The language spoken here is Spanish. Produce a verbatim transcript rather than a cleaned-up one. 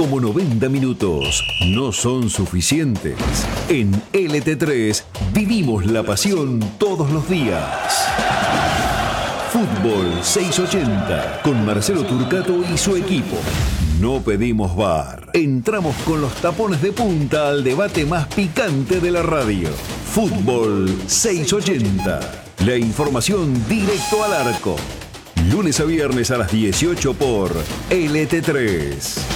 como noventa minutos no son suficientes. En L T tres vivimos la pasión todos los días. Fútbol seiscientos ochenta con Marcelo Turcato y su equipo. No pedimos V A R. Entramos con los tapones de punta al debate más picante de la radio. Fútbol seiscientos ochenta. La información directo al arco. Lunes a viernes a las dieciocho por L T tres.